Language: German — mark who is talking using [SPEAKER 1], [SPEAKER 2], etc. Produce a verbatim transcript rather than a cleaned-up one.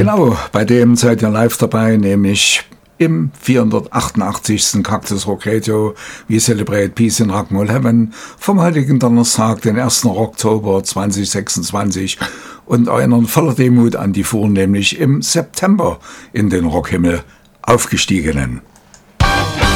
[SPEAKER 1] Genau, bei dem seid ihr live dabei, nämlich im vierhundertachtundachtzigsten Cactus Rock Radio. We celebrate Peace in Rock'n'Roll Heaven vom heutigen Donnerstag, den ersten Oktober zweitausendsechsundzwanzig, und erinnern voller Demut an die vornehmlich im September in den Rockhimmel aufgestiegenen.